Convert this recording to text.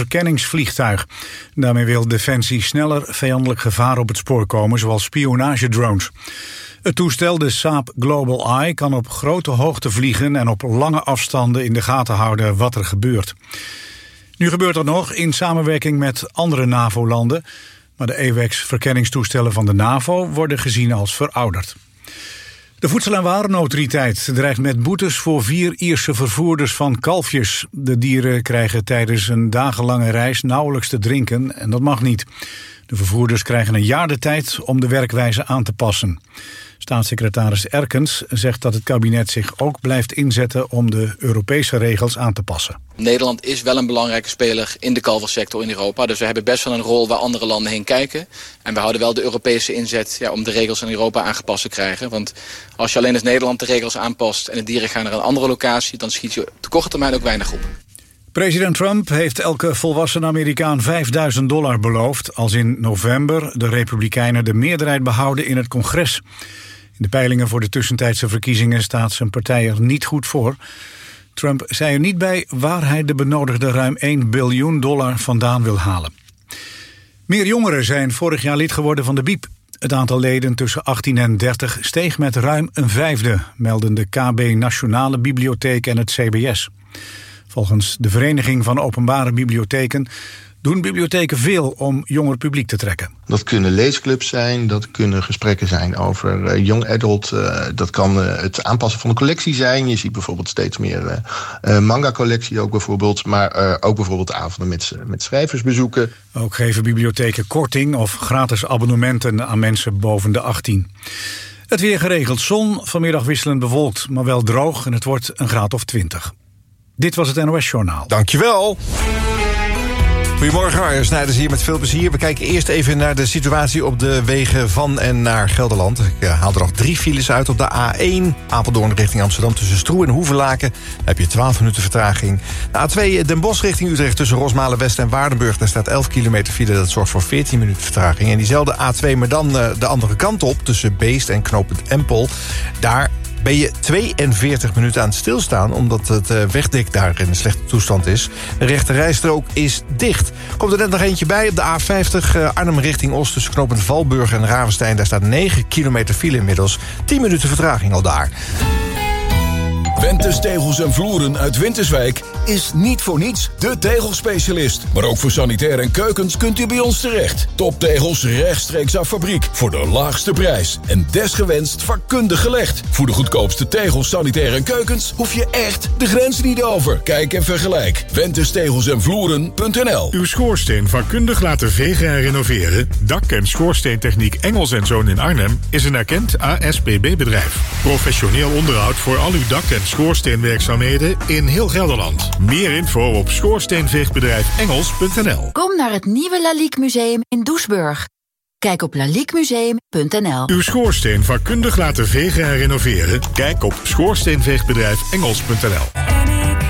verkenningsvliegtuig. Daarmee wil Defensie sneller vijandelijk gevaar op het spoor komen, zoals spionagedrones. Het toestel, de Saab Global Eye, kan op grote hoogte vliegen en op lange afstanden in de gaten houden wat er gebeurt. Nu gebeurt dat nog in samenwerking met andere NAVO-landen, maar de AWACS-verkenningstoestellen van de NAVO worden gezien als verouderd. De Voedsel- en Warenautoriteit dreigt met boetes voor 4 Ierse vervoerders van kalfjes. De dieren krijgen tijdens een dagenlange reis nauwelijks te drinken en dat mag niet. De vervoerders krijgen een jaar de tijd om de werkwijze aan te passen. Staatssecretaris Erkens zegt dat het kabinet zich ook blijft inzetten om de Europese regels aan te passen. Nederland is wel een belangrijke speler in de kalversector in Europa. Dus we hebben best wel een rol waar andere landen heen kijken. En we houden wel de Europese inzet om de regels in Europa aangepast te krijgen. Want als je alleen als Nederland de regels aanpast en de dieren gaan naar een andere locatie, dan schiet je op de korte termijn ook weinig op. President Trump heeft elke volwassen Amerikaan $5.000 beloofd als in november de Republikeinen de meerderheid behouden in het congres. In de peilingen voor de tussentijdse verkiezingen staat zijn partij er niet goed voor. Trump zei er niet bij waar hij de benodigde ruim $1 biljoen vandaan wil halen. Meer jongeren zijn vorig jaar lid geworden van de BIEB. Het aantal leden tussen 18 en 30 steeg met ruim een vijfde, melden de KB Nationale Bibliotheek en het CBS. Volgens de Vereniging van Openbare Bibliotheken doen bibliotheken veel om jonger publiek te trekken. Dat kunnen leesclubs zijn, dat kunnen gesprekken zijn over young adult. Dat kan het aanpassen van een collectie zijn. Je ziet bijvoorbeeld steeds meer manga-collectie ook bijvoorbeeld. Maar ook bijvoorbeeld avonden met schrijversbezoeken. Ook geven bibliotheken korting of gratis abonnementen aan mensen boven de 18. Het weer geregeld zon, vanmiddag wisselend bewolkt, maar wel droog en het wordt een graad of 20. Dit was het NOS Journaal. Dankjewel. Goedemorgen, Arjen Snijders hier met veel plezier. We kijken eerst even naar de situatie op de wegen van en naar Gelderland. Ik haal er nog 3 files uit op de A1. Apeldoorn richting Amsterdam tussen Stroe en Hoevelaken. Daar heb je 12 minuten vertraging. De A2 Den Bosch richting Utrecht tussen Rosmalen West en Waardenburg. Daar staat 11 kilometer file, dat zorgt voor 14 minuten vertraging. En diezelfde A2, maar dan de andere kant op tussen Beest en knooppunt Empel. Daar ben je 42 minuten aan het stilstaan, omdat het wegdek daar in een slechte toestand is. De rechterrijstrook is dicht. Komt er net nog eentje bij op de A50 Arnhem richting Oost tussen knooppunt Valburg en Ravenstein. Daar staat 9 kilometer file inmiddels. 10 minuten vertraging al daar. Ventes Tegels en Vloeren uit Winterswijk is niet voor niets de tegelspecialist. Maar ook voor sanitair en keukens kunt u bij ons terecht. Toptegels rechtstreeks af fabriek voor de laagste prijs. En desgewenst vakkundig gelegd. Voor de goedkoopste tegels, sanitair en keukens hoef je echt de grens niet over. Kijk en vergelijk. VentesTegelsEnVloeren.nl. Uw schoorsteen vakkundig laten vegen en renoveren? Dak- en schoorsteentechniek Engels & Zoon in Arnhem is een erkend ASPB-bedrijf. Professioneel onderhoud voor al uw dak- en schoorsteenwerkzaamheden in heel Gelderland. Meer info op schoorsteenveegbedrijfengels.nl. Kom naar het nieuwe Lalique Museum in Doesburg. Kijk op laliquemuseum.nl. Uw schoorsteen vakkundig laten vegen en renoveren? Kijk op schoorsteenveegbedrijfengels.nl.